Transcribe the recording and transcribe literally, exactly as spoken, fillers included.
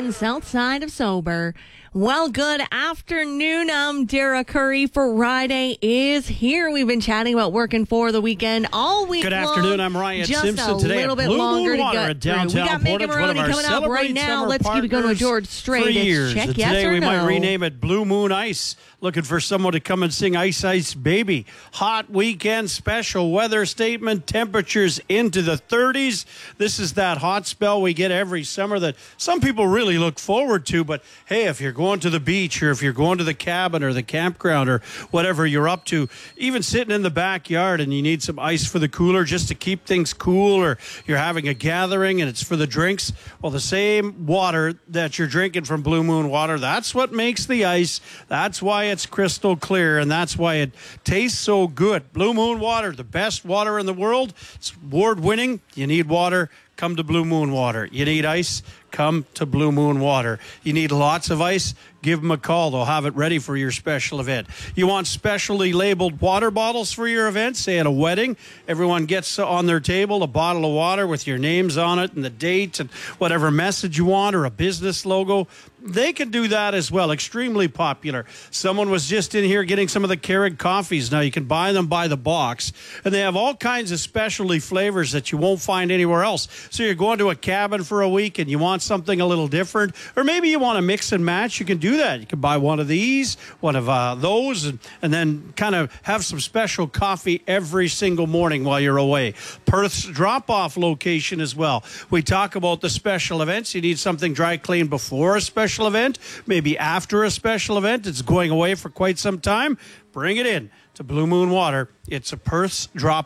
one, south side of sober. Well, good afternoon. I'm Dara Curry. Friday is here. We've been chatting about working for the weekend all week Good long. afternoon. I'm Ryan Just Simpson. a Today little at bit Blue longer Moon to Water get at through. downtown We got Megan Portage, one of Maroney our coming up right Celebrate now. Summer Let's keep it going with partners George Strait. for It's years. check And yes today or we no. might rename it Blue Moon Ice. Looking for someone to come and sing Ice Ice Baby. Hot weekend special weather statement. Temperatures into the thirties. This is that hot spell we get every summer that some people really look forward to. But hey, if you're going to the beach or if you're going to the cabin or the campground or whatever you're up to, even sitting in the backyard and you need some ice for the cooler just to keep things cool, or you're having a gathering and it's for the drinks, well, the same water that you're drinking from Blue Moon Water, that's what makes the ice. That's why it's crystal clear, and that's why it tastes so good. Blue Moon Water, the best water in the world. It's award-winning. You need water, come to Blue Moon Water. You need ice, come to Blue Moon Water. You need lots of ice, give them a call. They'll have it ready for your special event. You want specially labeled water bottles for your event, say at a wedding. Everyone gets on their table a bottle of water with your names on it and the date and whatever message you want, or a business logo. They can do that as well. Extremely popular. Someone was just in here getting some of the Keurig coffees. Now you can buy them by the box, and they have all kinds of specialty flavors that you won't find anywhere else. So you're going to a cabin for a week and you want something a little different, or maybe you want to mix and match. You can do that. You can buy one of these, one of uh, those, and, and then kind of have some special coffee every single morning while you're away. Perth's drop-off location as well. We talk about the special events. You need something dry cleaned before a special event, maybe after a special event. It's going away for quite some time. Bring it in to Blue Moon Water. It's a Perth's drop